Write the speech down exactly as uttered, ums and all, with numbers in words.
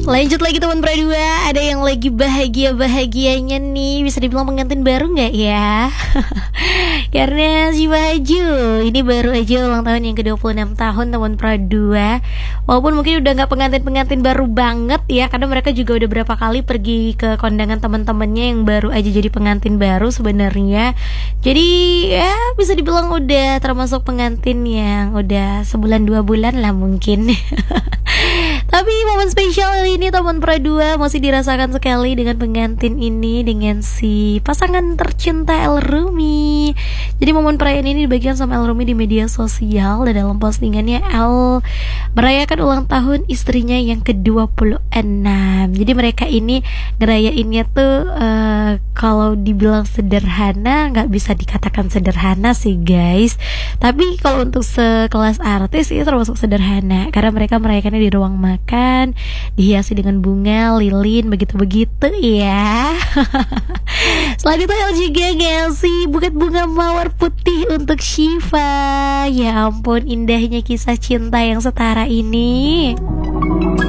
Lanjut lagi teman berdua, ada yang lagi bahagia-bahagianya nih. Bisa dibilang pengantin baru gak ya? Karena si Baju ini baru aja ulang tahun yang ke dua puluh enam tahun teman berdua. Walaupun mungkin udah gak pengantin-pengantin baru banget ya, karena mereka juga udah berapa kali pergi ke kondangan teman-temannya yang baru aja jadi pengantin baru sebenarnya. Jadi ya bisa dibilang udah termasuk pengantin yang udah sebulan dua bulan lah mungkin. Tapi momen spesial ini teman Pradua masih dirasakan sekali dengan pengantin ini, dengan si pasangan tercinta El Rumi. Jadi momen perayaan ini dibagikan sama El Rumi di media sosial, dan dalam postingannya El merayakan ulang tahun istrinya yang ke dua puluh enam. Jadi mereka ini ngerayainnya tuh uh, kalau dibilang sederhana nggak bisa dikatakan sederhana sih guys. Tapi kalau untuk sekelas artis itu termasuk sederhana, karena mereka merayakannya di ruang makan, dihiasi dengan bunga, lilin, begitu-begitu ya. Selain itu El juga ngasih buket bunga mawar putih untuk Syifa. Ya ampun, indahnya kisah cinta yang setara ini.